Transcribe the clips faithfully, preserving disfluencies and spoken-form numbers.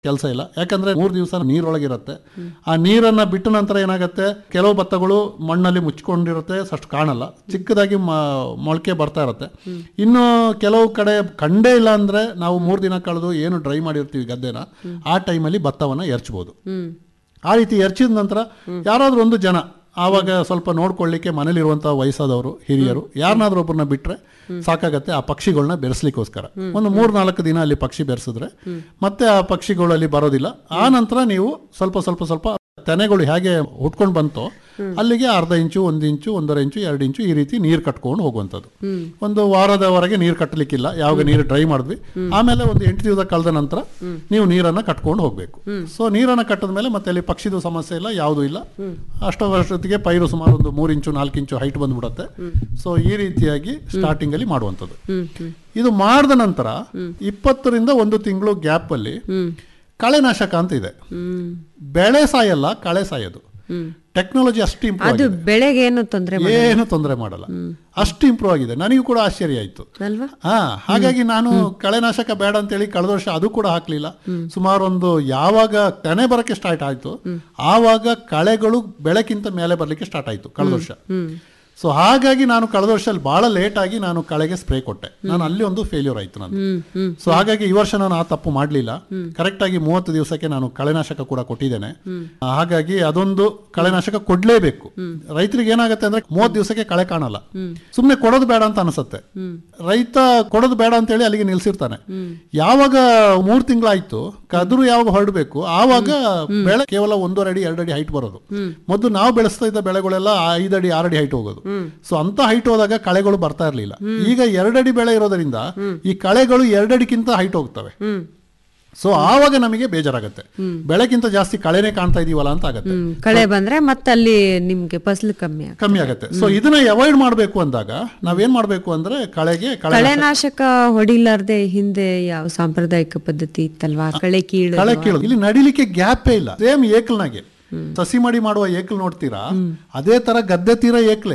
ಕೆಲಸ ಇಲ್ಲ. ಯಾಕಂದ್ರೆ ಮೂರು ದಿವಸ ನೀರೊಳಗಿರುತ್ತೆ. ಆ ನೀರನ್ನ ಬಿಟ್ಟ ನಂತರ ಏನಾಗುತ್ತೆ, ಕೆಲವು ಭತ್ತಗಳು ಮಣ್ಣಲ್ಲಿ ಮುಚ್ಕೊಂಡಿರುತ್ತೆ, ಅಷ್ಟು ಕಾಣಲ್ಲ, ಚಿಕ್ಕದಾಗಿ ಮೊಳಕೆ ಬರ್ತಾ ಇರುತ್ತೆ. ಇನ್ನು ಕೆಲವು ಕಡೆ ಕಂಡೇ ಇಲ್ಲ ಅಂದ್ರೆ ನಾವು ಮೂರು ದಿನ ಕಳೆದು ಏನು ಡ್ರೈ ಮಾಡಿರ್ತೀವಿ ಗದ್ದೆನ, ಆ ಟೈಮಲ್ಲಿ ಭತ್ತವನ್ನ ಎರ್ಚ್ಬೋದು. ಆ ರೀತಿ ಎರ್ಚಿದ ನಂತರ ಯಾರಾದ್ರೂ ಒಂದು ಜನ ಆವಾಗ ಸ್ವಲ್ಪ ನೋಡ್ಕೊಳ್ಳಿಕ್ಕೆ ಮನೇಲಿರುವಂತಹ ವಯಸ್ಸಾದವರು, ಹಿರಿಯರು ಯಾರನ್ನಾದ್ರೂ ಒಬ್ಬರನ್ನ ಬಿಟ್ರೆ ಸಾಕಾಗತ್ತೆ. ಆ ಪಕ್ಷಿಗಳನ್ನ ಬೆರೆಸ್ಲಿಕ್ಕೋಸ್ಕರ ಒಂದು ಮೂರ್ ನಾಲ್ಕು ದಿನ ಅಲ್ಲಿ ಪಕ್ಷಿ ಬೆರೆಸಿದ್ರೆ ಮತ್ತೆ ಆ ಪಕ್ಷಿಗಳಲ್ಲಿ ಬರೋದಿಲ್ಲ. ಆ ನಂತರ ನೀವು ಸ್ವಲ್ಪ ಸ್ವಲ್ಪ ಸ್ವಲ್ಪ ತೆನೆಗಳು ಹೇಗೆ ಹುಟ್ಕೊಂಡು ಬಂತೋ ಅಲ್ಲಿಗೆ ಅರ್ಧ ಇಂಚು, ಒಂದು ಇಂಚು, ಒಂದೂವರೆ ಇಂಚು, ಎರಡು ಇಂಚು ಈ ರೀತಿ ನೀರು ಕಟ್ಕೊಂಡು ಹೋಗುವಂಥದ್ದು. ಒಂದು ವಾರದವರೆಗೆ ನೀರು ಕಟ್ಟಲಿಕ್ಕಿಲ್ಲ, ಯಾವಾಗ ನೀರು ಡ್ರೈ ಮಾಡಿದ್ವಿ ಆಮೇಲೆ ಒಂದು ಎಂಟು ದಿವಸ ಕಳೆದ ನಂತರ ನೀವು ನೀರನ್ನ ಕಟ್ಕೊಂಡು ಹೋಗ್ಬೇಕು. ಸೊ ನೀರನ್ನ ಕಟ್ಟದ ಮೇಲೆ ಮತ್ತೆ ಅಲ್ಲಿ ಪಕ್ಷಿದು ಸಮಸ್ಯೆ ಇಲ್ಲ, ಯಾವುದೂ ಇಲ್ಲ. ಅಷ್ಟೋ ವರ್ಷಕ್ಕೆ ಪೈರು ಸುಮಾರು ಒಂದು ಮೂರು ಇಂಚು ನಾಲ್ಕು ಇಂಚು ಹೈಟ್ ಬಂದ್ಬಿಡುತ್ತೆ. ಸೊ ಈ ರೀತಿಯಾಗಿ ಸ್ಟಾರ್ಟಿಂಗ್ ಅಲ್ಲಿ ಮಾಡುವಂಥದ್ದು. ಇದು ಮಾಡಿದ ನಂತರ ಇಪ್ಪತ್ತರಿಂದ ಒಂದು ತಿಂಗಳು ಗ್ಯಾಪ್ ಅಲ್ಲಿ ಕಳೆನಾಶಕ ಅಂತ ಇದೆ. ಬೆಳೆ ಸಾಯಲ್ಲ, ಕಳೆ ಸಾಯೋದು. ಟೆಕ್ನಾಲಜಿ ಅಷ್ಟು ಇಂಪ್ರೂವ್ ಆಗಿದೆ, ಬೆಳೆಗೆ ಏನು ತೊಂದರೆ ಏನು ತೊಂದರೆ ಮಾಡಲ್ಲ, ಅಷ್ಟು ಇಂಪ್ರೂವ್ ಆಗಿದೆ. ನನಗೂ ಕೂಡ ಆಶ್ಚರ್ಯ ಆಯ್ತು. ಹಾ, ಹಾಗಾಗಿ ನಾನು ಕಳೆನಾಶಕ ಬೇಡ ಅಂತೇಳಿ ಕಳೆದ ವರ್ಷ ಅದು ಕೂಡ ಹಾಕ್ಲಿಲ್ಲ. ಸುಮಾರು ಒಂದು ಯಾವಾಗ ತೆನೆ ಬರಕ್ಕೆ ಸ್ಟಾರ್ಟ್ ಆಯ್ತು ಆವಾಗ ಕಳೆಗಳು ಬೆಳೆಕ್ಕಿಂತ ಮೇಲೆ ಬರ್ಲಿಕ್ಕೆ ಸ್ಟಾರ್ಟ್ ಆಯ್ತು ಕಳೆದ ವರ್ಷ. ಸೊ ಹಾಗಾಗಿ ನಾನು ಕಳೆದ ವರ್ಷ ಬಹಳ ಲೇಟ್ ಆಗಿ ನಾನು ಕಳೆಗೆ ಸ್ಪ್ರೇ ಕೊಟ್ಟೆ. ನಾನು ಅಲ್ಲಿ ಒಂದು ಫೇಲ್ಯೂರ್ ಆಯ್ತು ನಾನು. ಸೊ ಹಾಗಾಗಿ ಈ ವರ್ಷ ನಾನು ಆ ತಪ್ಪು ಮಾಡಲಿಲ್ಲ. ಕರೆಕ್ಟ್ ಆಗಿ ಮೂವತ್ತು ದಿವಸಕ್ಕೆ ನಾನು ಕಳೆನಾಶಕ ಕೂಡ ಕೊಟ್ಟಿದ್ದೇನೆ. ಹಾಗಾಗಿ ಅದೊಂದು ಕಳೆನಾಶಕ ಕೊಡ್ಲೇಬೇಕು. ರೈತರಿಗೆ ಏನಾಗುತ್ತೆ ಅಂದ್ರೆ ಮೂವತ್ತು ದಿವಸಕ್ಕೆ ಕಳೆ ಕಾಣಲ್ಲ, ಸುಮ್ನೆ ಕೊಡೋದು ಬೇಡ ಅಂತ ಅನ್ಸುತ್ತೆ. ರೈತ ಕೊಡೋದು ಬೇಡ ಅಂತ ಹೇಳಿ ಅಲ್ಲಿಗೆ ನಿಲ್ಸಿರ್ತಾನೆ. ಯಾವಾಗ ಮೂರ್ ತಿಂಗಳಾಯ್ತು ಕದ್ರು ಯಾವಾಗ ಹೊರಡಬೇಕು ಆವಾಗ ಬೆಳೆ ಕೇವಲ ಒಂದೂವರೆ ಅಡಿ ಎರಡು ಅಡಿ ಹೈಟ್ ಬರೋದು. ಮೊದಲು ನಾವು ಬೆಳೆಸ್ತಾ ಇದ್ದ ಬೆಳೆಗಳೆಲ್ಲ ಐದಡಿ ಆರಡಿ ಹೈಟ್ ಹೋಗೋದು. ಸೊ ಅಂತ ಹೈಟ್ ಹೋದಾಗ ಕಳೆಗಳು ಬರ್ತಾ ಇರ್ಲಿಲ್ಲ. ಈಗ ಎರಡಡಿ ಬೆಳೆ ಇರೋದ್ರಿಂದ ಈ ಕಳೆಗಳು ಎರಡಡಿಗಿಂತ ಹೈಟ್ ಹೋಗ್ತವೆ. ಸೊ ಆವಾಗ ನಮಗೆ ಬೇಜಾರಾಗತ್ತೆ, ಬೆಳೆಗಿಂತ ಜಾಸ್ತಿ ಕಳೆನೇ ಕಾಣ್ತಾ ಇದೀವಲ್ಲ ಅಂತ ಆಗತ್ತೆ. ಕಳೆ ಬಂದ್ರೆ ಮತ್ತೆ ಅಲ್ಲಿ ನಿಮ್ಗೆ ಫಸಲು ಕಮ್ಮಿ ಕಮ್ಮಿ ಆಗತ್ತೆ. ಸೊ ಇದನ್ನ ಅವಾಯ್ಡ್ ಮಾಡ್ಬೇಕು ಅಂದಾಗ ನಾವೇನ್ ಮಾಡ್ಬೇಕು ಅಂದ್ರೆ ಕಳೆಗೆ ಕಳೆನಾಶಕ ಹೊಡಿಲಾರ್ದೆ ಹಿಂದೆ ಯಾವ ಸಾಂಪ್ರದಾಯಿಕ ಪದ್ಧತಿ ಇತ್ತಲ್ವಾ, ಕಳೆ ಕೀಳು ಕಳೆ ಕೀಳು ಇಲ್ಲಿ ನಡಿಲಿಕ್ಕೆ ಗ್ಯಾಪೇ ಇಲ್ಲ. ಸೇಮ್ ಏಕಲ್ನಾಗೆ ಸಸಿ ಮಡಿ ಮಾಡುವ ಏಕಲ್ ನೋಡ್ತೀರಾ, ಅದೇ ತರ ಗದ್ದೆ ತೀರ ಏಕ್ಲೆ,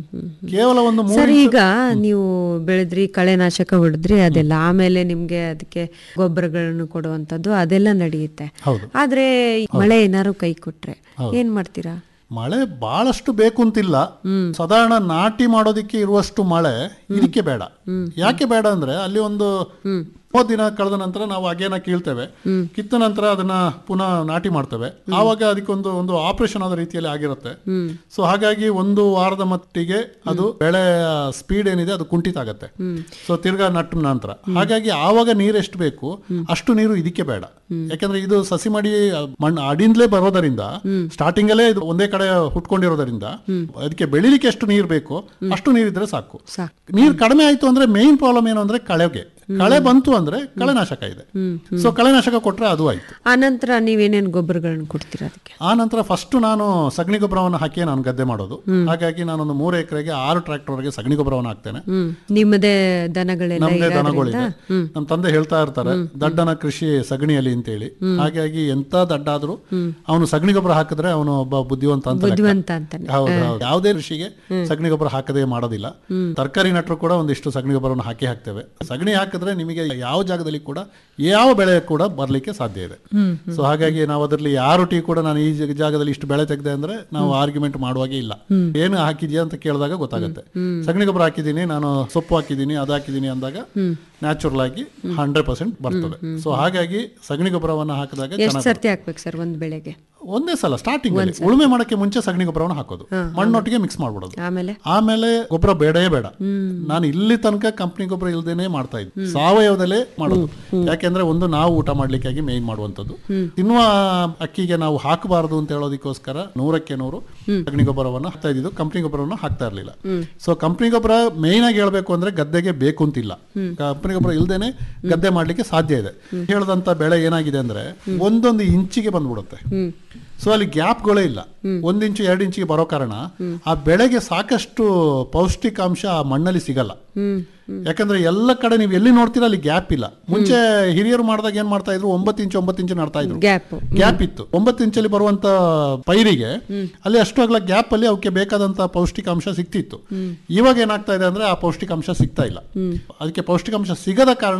ಕೇವಲ ಒಂದು ಸರ್. ಈಗ ನೀವು ಬೆಳೆದ್ರಿ, ಕಳೆನಾಶಕ ಹೊಡೆದ್ರಿ, ಅದೆಲ್ಲ ಆಮೇಲೆ ನಿಮ್ಗೆ ಅದಕ್ಕೆ ಗೊಬ್ಬರಗಳನ್ನು ಕೊಡುವಂತದ್ದು ಅದೆಲ್ಲ ನಡೆಯುತ್ತೆ. ಆದ್ರೆ ಮಳೆ ಏನಾರು ಕೈ ಕೊಟ್ರೆ ಏನ್ ಮಾಡ್ತೀರಾ? ಮಳೆ ಬಹಳಷ್ಟು ಬೇಕು ಅಂತಿಲ್ಲ. ಸಾಧಾರಣ ನಾಟಿ ಮಾಡೋದಿಕ್ಕೆ ಇರುವಷ್ಟು ಮಳೆ ಇದಕ್ಕೆ ಬೇಡ. ಯಾಕೆ ಬೇಡ ಅಂದ್ರೆ ಅಲ್ಲಿ ಒಂದು ಮೂವತ್ತು ದಿನ ಕಳೆದ ನಂತರ ನಾವು ಅಗೇನ ಕೀಳ್ತೇವೆ, ಕಿತ್ತ ನಂತರ ಅದನ್ನ ಪುನಃ ನಾಟಿ ಮಾಡ್ತೇವೆ. ಆವಾಗ ಅದಕ್ಕೊಂದು ಒಂದು ಆಪರೇಷನ್ ಆದ ರೀತಿಯಲ್ಲಿ ಆಗಿರುತ್ತೆ. ಸೊ ಹಾಗಾಗಿ ಒಂದು ವಾರದ ಮಟ್ಟಿಗೆ ಅದು ಬೆಳೆ ಸ್ಪೀಡ್ ಏನಿದೆ ಅದು ಕುಂಠಿತ ಆಗತ್ತೆ. ಸೊ ತಿರ್ಗಾ ನಟ್ಟ ನಂತರ ಹಾಗಾಗಿ ಆವಾಗ ನೀರು ಎಷ್ಟು ಬೇಕು ಅಷ್ಟು ನೀರು ಇದಕ್ಕೆ ಬೇಡ. ಯಾಕಂದ್ರೆ ಇದು ಸಸಿ ಮಾಡಿ ಮಣ್ಣು ಅಡಿಂದಲೇ ಬರೋದರಿಂದ, ಸ್ಟಾರ್ಟಿಂಗ್ ಅಲ್ಲೇ ಇದು ಒಂದೇ ಕಡೆ ಹುಟ್ಕೊಂಡಿರೋದ್ರಿಂದ ಅದಕ್ಕೆ ಬೆಳಿಲಿಕ್ಕೆ ಎಷ್ಟು ನೀರು ಬೇಕು ಅಷ್ಟು ನೀರಿದ್ರೆ ಸಾಕು. ನೀರು ಕಡಿಮೆ ಆಯ್ತು ಅಂದ್ರೆ ಮೇನ್ ಪ್ರಾಬ್ಲಮ್ ಏನು ಅಂದ್ರೆ ಕಳೆಗೆ. ಕಳೆ ಬಂತು ಅಂದ್ರೆ ಕಳೆನಾಶಕ ಇದೆ. ಸೊ ಕಳೆನಾಶಕ ಕೊಟ್ರೆ ಅದು ಆಯ್ತು. ಆ ನಂತರ ನೀವೇನೇನು ಗೊಬ್ಬರಗಳನ್ನು ಕೊಡ್ತೀರಾ ಅದಕ್ಕೆ? ಆ ನಂತರ ಫಸ್ಟ್ ನಾನು ಸಗಣಿ ಗೊಬ್ಬರವನ್ನು ಹಾಕಿ ನಾನು ಗದ್ದೆ ಮಾಡೋದು. ಹಾಗಾಗಿ ನಾನೊಂದು ಮೂರು ಎಕರೆಗೆ ಆರು ಟ್ರಾಕ್ಟರ್ ವರೆಗೆ ಸಗಣಿ ಗೊಬ್ಬರವನ್ನು ಹಾಕ್ತೇನೆ. ನಿಮ್ಮದೇ ದನಗಳೆಲ್ಲ? ನಮ್ಮದೇ ದನಗಳಿದೆ. ನಮ್ಮ ತಂದೆ ಹೇಳ್ತಾ ಇರ್ತಾರೆ ದಡ್ಡನ ಕೃಷಿ ಸಗಣಿಯಲ್ಲಿ ಅಂತೇಳಿ. ಹಾಗಾಗಿ ಎಂತ ದಡ್ಡ ಆದ್ರೂ ಅವನು ಸಗಣಿ ಗೊಬ್ಬರ ಹಾಕಿದ್ರೆ ಅವನು ಒಬ್ಬ ಬುದ್ಧಿವಂತ ಅಂತ. ಹೌದು, ಯಾವುದೇ ಕೃಷಿಗೆ ಸಗಣಿ ಗೊಬ್ಬರ ಹಾಕದೆ ಮಾಡೋದಿಲ್ಲ. ತರಕಾರಿ ನಟರು ಕೂಡ ಒಂದಿಷ್ಟು ಸಗಣಿ ಗೊಬ್ಬರವನ್ನು ಹಾಕಿ ಹಾಕ್ತೇವೆ. ಸಗಣಿ ಹಾಕಿದ್ರೆ ನಿಮಗೆ ಯಾವ ಜಾಗದಲ್ಲಿ ಕೂಡ ಯಾವ ಬೆಳೆ ಕೂಡ ಬರ್ಲಿಕ್ಕೆ ಸಾಧ್ಯ ಇದೆ. ಸೊ ಹಾಗಾಗಿ ನಾವು ಅದರಲ್ಲಿ ಯಾರು ಟೀ ಕೂಡ ನಾನು ಈ ಜಾಗದಲ್ಲಿ ಇಷ್ಟು ಬೆಳೆ ತೆಗೆದೆ ಅಂದ್ರೆ ನಾವು ಆರ್ಗ್ಯುಮೆಂಟ್ ಮಾಡುವಾಗೆ ಇಲ್ಲ. ಏನು ಹಾಕಿದ್ಯಾ ಅಂತ ಕೇಳಿದಾಗ ಗೊತ್ತಾಗುತ್ತೆ. ಸಗಣಿ ಗೊಬ್ಬರ ಹಾಕಿದ್ದೀನಿ, ನಾನು ಸೊಪ್ಪು ಹಾಕಿದ್ದೀನಿ, ಅದು ಹಾಕಿದ್ದೀನಿ ಅಂದಾಗ ನ್ಯಾಚುರಲ್ ಆಗಿ ಹಂಡ್ರೆಡ್ ಪರ್ಸೆಂಟ್ ಬರ್ತದೆ. ಸೊ ಹಾಗಾಗಿ ಸಗಣಿ ಗೊಬ್ಬರವನ್ನು ಹಾಕಿದಾಗ ಎಷ್ಟು ಸರ್ತಿ ಹಾಕ್ಬೇಕು ಸರ್ ಒಂದು ಬೆಳೆಗೆ? ಒಂದೇ ಸಲ ಸ್ಟಾರ್ಟಿಂಗ್ ಅಲ್ಲಿ ಉಳುಮೆ ಮಾಡಕ್ಕೆ ಮುಂಚೆ ಸಗಣಿ ಗೊಬ್ಬರವನ್ನು ಹಾಕೋದು, ಮಣ್ಣೊಟ್ಟಿಗೆ ಮಿಕ್ಸ್ ಮಾಡ್ಬಿಡೋದು. ಆಮೇಲೆ ಗೊಬ್ಬರ ಬೇಡವೇ ಬೇಡ. ನಾನು ಇಲ್ಲಿ ತನಕ ಕಂಪ್ನಿ ಗೊಬ್ಬರ ಇಲ್ದೇನೆ ಮಾಡ್ತಾ ಇದ್ದೆ, ಸಾವಯವದಲ್ಲೇ ಮಾಡೋದು. ಯಾಕೆಂದ್ರೆ ಒಂದು ನಾವು ಊಟ ಮಾಡ್ಲಿಕ್ಕಾಗಿ ಮೇನ್ ಮಾಡುವಂತದ್ದು, ತಿನ್ನುವ ಅಕ್ಕಿಗೆ ನಾವು ಹಾಕಬಾರದು ಅಂತ ಹೇಳೋದಕ್ಕೋಸ್ಕರ ನೂರಕ್ಕೆ ನೂರು ಸಗಣಿ ಗೊಬ್ಬರವನ್ನು ಹಾಕ್ತಾ ಇದ್ದು, ಕಂಪ್ನಿ ಗೊಬ್ಬರವನ್ನು ಹಾಕ್ತಾ ಇರ್ಲಿಲ್ಲ. ಸೊ ಕಂಪ್ನಿ ಗೊಬ್ಬರ ಮೇನ್ ಆಗಿ ಹೇಳ್ಬೇಕು ಅಂದ್ರೆ ಗದ್ದೆಗೆ ಬೇಕು ಅಂತಿಲ್ಲ. ಕಂಪ್ನಿ ಗೊಬ್ಬರ ಇಲ್ದೇನೆ ಗದ್ದೆ ಮಾಡ್ಲಿಕ್ಕೆ ಸಾಧ್ಯ ಇದೆ. ಹೇಳದಂತ ಬೆಳೆ ಏನಾಗಿದೆ ಅಂದ್ರೆ ಒಂದೊಂದು ಇಂಚಿಗೆ ಬಂದ್ಬಿಡುತ್ತೆ. ಸೊ ಅಲ್ಲಿ ಗ್ಯಾಪ್ಗಳೇ ಇಲ್ಲ. ಒಂದ್ ಇಂಚು ಎರಡು ಇಂಚಿಗೆ ಬರೋ ಕಾರಣ ಆ ಬೆಳೆಗೆ ಸಾಕಷ್ಟು ಪೌಷ್ಟಿಕಾಂಶ ಆ ಮಣ್ಣಲ್ಲಿ ಸಿಗಲ್ಲ. ಯಾಕಂದ್ರೆ ಎಲ್ಲ ಕಡೆ ನೀವು ಎಲ್ಲಿ ನೋಡ್ತೀರಾ ಅಲ್ಲಿ ಗ್ಯಾಪ್ ಇಲ್ಲ. ಮುಂಚೆ ಹಿರಿಯರು ಮಾಡಿದಾಗ ಏನ್ ಮಾಡ್ತಾ ಇದ್ರು, ಒಂಬತ್ತು ಇಂಚು ಒಂಬತ್ತು ಇಂಚು ನಡ್ತಾ ಇದ್ರು, ಗ್ಯಾಪ್ ಇತ್ತು. ಒಂಬತ್ತು ಇಂಚಲ್ಲಿ ಬರುವಂತ ಪೈರಿಗೆ ಅಲ್ಲಿ ಅಷ್ಟು ಅಗಲ ಗ್ಯಾಪ್ ಅಲ್ಲಿ ಅವಕ್ಕೆ ಬೇಕಾದಂತ ಪೌಷ್ಟಿಕಾಂಶ ಸಿಕ್ತಿತ್ತು. ಇವಾಗ ಏನಾಗ್ತಾ ಇದೆ ಅಂದ್ರೆ ಆ ಪೌಷ್ಟಿಕಾಂಶ ಸಿಗ್ತಾ ಇಲ್ಲ. ಅದಕ್ಕೆ ಪೌಷ್ಟಿಕಾಂಶ ಸಿಗದ ಕಾರಣ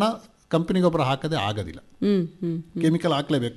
ಕಂಪನಿ ಗೊಬ್ಬರ ಹಾಕದೆ ಆಗೋದಿಲ್ಲ. ಹ್ಮ್ ಹ್ಮ್ ಕೆಮಿಕಲ್ ಹಾಕ್ಲೇಬೇಕು.